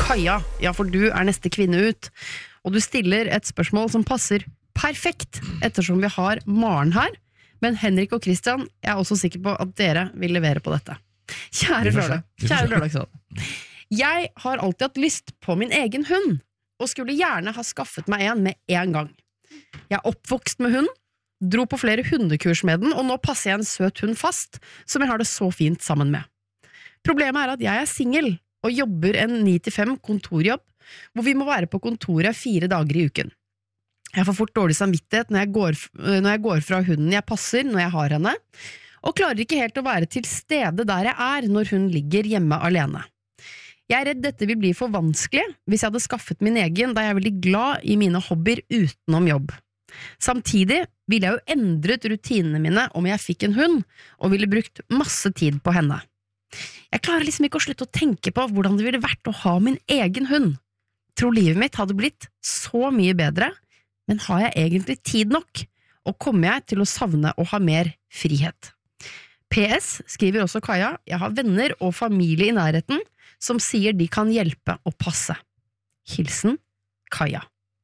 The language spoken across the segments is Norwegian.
Kaja. Ja, for du neste kvinne ut. Og du stiller et spørsmål som passer perfekt, ettersom vi har Maren her. Men Henrik og Christian, jeg også sikker på at dere vil levere på dette. Kjære Lørdagsråd. Jeg har alltid hatt lyst på min egen hund, og skulle gjerne ha skaffet meg en med en gang. Jeg oppvokst med hund, dro på flere hundekurs med den, og nå passer jeg en søt hund fast, som jeg har det så fint sammen med. Problemet at jeg singel, og jobber en 9-5 kontorjobb, hvor vi må være på kontoret 4 dager i uken. Jeg får fort dårlig samvittighet når jeg går fra hunden jeg passer når jeg har henne, og klarer ikke helt å være til stede der jeg når hun ligger hjemme alene. Jeg redd dette vil bli for vanskelig hvis jeg hadde skaffet min egen, da jeg veldig glad i mine hobbyer utenom jobb. Samtidig ville jeg jo endret rutinene mine om jeg fikk en hund, og ville brukt masse tid på henne. Jeg klarer liksom ikke å slutte å tenke på hvordan det ville vært å ha min egen hund. Tror livet mitt hadde blitt så mye bedre, men har jeg egentlig tid nok, og kommer jeg til å savne å ha mer frihet? PS, skriver også Kaja, jeg har venner og familie i nærheten som sier de kan hjelpe og passe. Hilsen Kaja.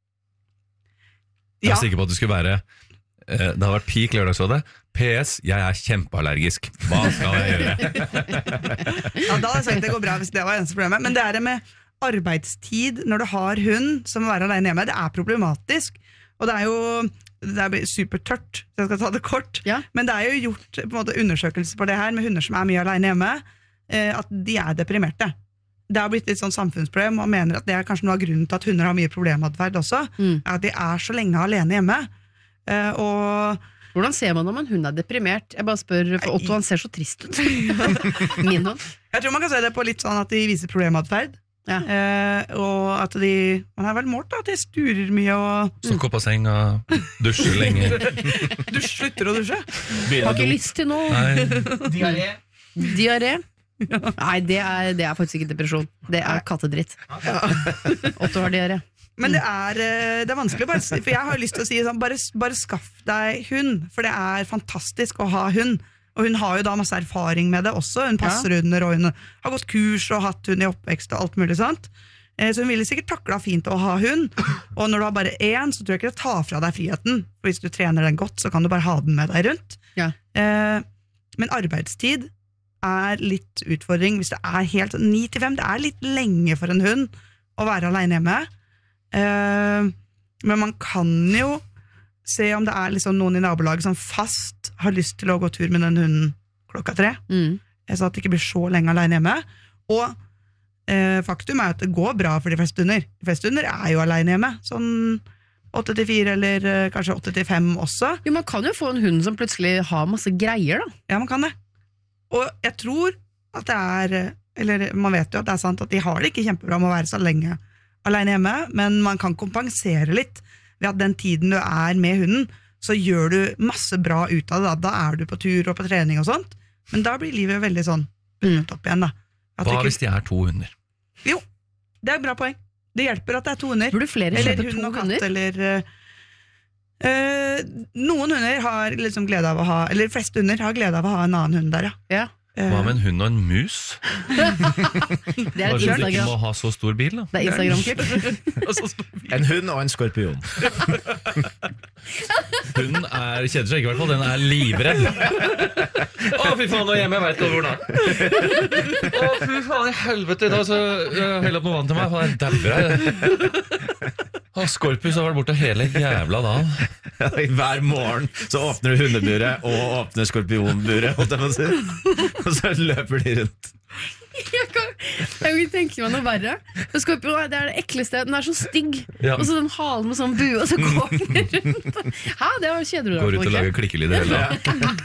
Jeg sikker på at det skulle være det har vært peak Lørdagsrådet. PS, jeg kjempeallergisk. Hva skal jeg gjøre? Ja, da hadde jeg sagt det går bra hvis det var eneste problemet. Men det med arbeidstid når du har hund som må være alene hjemme, det problematisk. Og det supertørt, så jeg skal ta det kort. Ja. Men det jo gjort på en måte undersøkelser på det her med hunder som mye alene hjemme, at de deprimerte. Det har blitt litt sånn samfunnsproblem, og mener at det kanskje noe av grunnen til at hunder har mye problematferd også, at de så lenge alene hjemme. Hvordan ser man om en hund deprimert? Jeg bare spør, for Otto han ser så trist ut. Min hund. Jeg tror man kan se det på litt sånn at de viser problematferd. Ja. Og at man vel målt da, at de sturer mye og Sokker på seng og dusjer lenge. Du slutter å dusje. Har ikke lyst til noe. Diaré. Ja. Nei, det faktisk ikke depresjon. Det kattedritt. Ja. Otto har diaré. Men det vanskelig bare, for jeg har lyst til å si sånn, bare skaff deg hund, for det fantastisk å ha hund. Og hun har jo da masse erfaring med det også. Hun passer hunder, og hun har gått kurs og hatt hund i oppvekst og alt mulig sånt. Så hun ville sikkert takla fint å ha hund. Og når du har bare én, så tror jeg ikke det tar fra deg friheten. For hvis du trener den godt, så kan du bare ha den med deg rundt. Ja. Men arbeidstid litt utfordring. Hvis det helt 9-5, det litt lenge for en hund å være alene hjemme. Men man kan jo se om det liksom noen i nabolaget som fast har lyst til å gå tur med den hunden 3:00. Så at det ikke blir så lenge alene hjemme. Og faktum at det går bra for de fleste hunder. De fleste hunder jo alene hjemme. Sånn 8-4 eller kanskje 8-5 også. Jo, man kan jo få en hund som plutselig har masse greier da. Ja, man kan det. Og jeg tror at det eller man vet jo at det sant at de har det ikke kjempebra med å være så lenge alene hjemme, men man kan kompensere litt ved at den tiden du med hunden, så gjør du masse bra ut av det. Da du på tur og på trening og sånt, men da blir livet veldig sånn bundet opp igjen da. Hva hvis de 2 hunder? Jo, det et bra poeng. Det hjelper at det 2 hunder. Burde flere kjøpe 2 hunder? Eller noen hunder har liksom glede av å ha, eller de fleste hunder har glede av å ha en annen hund der, ja. Hva med en hund og en mus? Det et Instagram. Du ikke må ha så stor bil da. Det Instagram-klipp. En hund og en skorpion. Hunden kjeder seg ikke i hvert fall, den livredd. Å, fy faen, nå hjemme, jeg vet ikke hvor da. Å, fy faen, i helvete, da så hell opp noe vann til meg, faen, jeg dabber. Skorpius har vært borte hele jævla dagen. I hver morgen så åpner du hundeburet og åpner skorpionburet, og så løper de rundt. Jeg kan ikke tenke meg noe verre. Skorpion det det ekleste. Den så stygg, og så den halen med sånn bue, og så går den rundt. Hæ, det kjeder du. Går ut og lager klikkelyder hele dagen.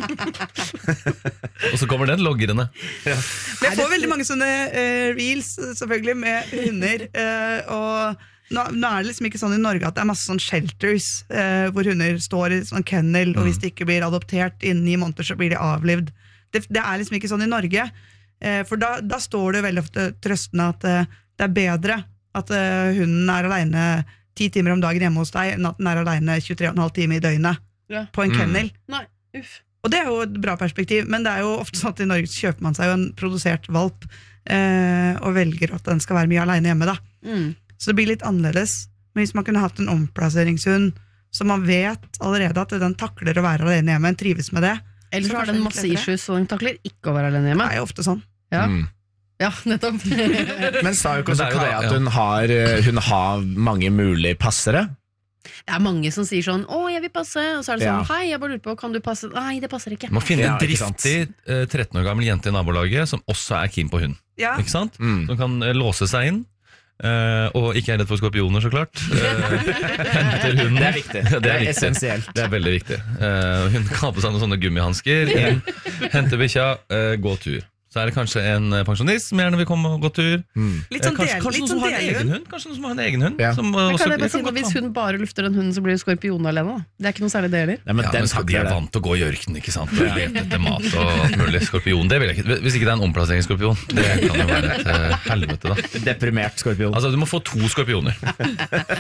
Og så kommer den loggerne. Jeg får veldig mange sånne reels selvfølgelig med hunder, og nå det liksom ikke sånn i Norge at det masse sånn shelters hvor hunder står i sånn kennel, og hvis de ikke blir adoptert innen 9 måneder så blir de avlivd. Det liksom ikke sånn i Norge, for da står det veldig ofte trøstende at det bedre at hunden alene 10 timer om dagen hjemme hos deg enn at den alene 23,5 timer i døgnet på en kennel. Nei, uff. Og det jo et bra perspektiv, men det jo ofte sånn at i Norge så kjøper man seg jo en produsert valp og velger at den skal være mye alene hjemme da. Så det blir litt annerledes. Men hvis man kunne hatt en omplasseringshund, så man vet allerede at den takler å være alene hjemme, en trives med det. Eller så har kanskje den litt masse lettere. issues, og den takler ikke å være alene hjemme. Det er jo ofte sånn. Ja, ja nettopp. Men sa jo ikke Men også det er jo Kaja da, at hun har mange mulige passere? Det er mange som sier sånn, jeg vil passe, og så er det sånn, Ja. hei, jeg bare lurer på, kan du passe? Nei, det passer ikke. Må finne en Ja, ikke sant. driftig 13 år gammel jente i nabolaget som også er keen på hund. Ja, Ikke sant? Som kan låse seg inn, og ikke er redd for skorpioner, så klart. Henter hunden. Det er viktig. Ja, Det er viktig. essensielt. Det er veldig viktig. Hun kan ha på seg noen sånne gummihansker, inn, hente bikkja, gå tur. Så er det kanskje en pensjonist som gjerne vil komme og gå tur. litt sånn Kanskje noen litt som sånn har en egen delehund. hund. Kanskje noen som har en egen hund. Ja. Som Men også, kan jeg bare jeg si kan noe, godt hvis ta- hun bare lufter den hunden, så blir det skorpion alene da. Det er ikke noe særlig det heller. Nei, men Ja, den men de takler er det. vant til å gå i ørkenen, ikke sant? Og lete etter mat og alt mulig. Skorpion, det vil jeg ikke. Hvis ikke det er en omplasseringsskorpion. Det kan jo være et helvete, da. Deprimert skorpion. Altså, du må få 2 skorpioner.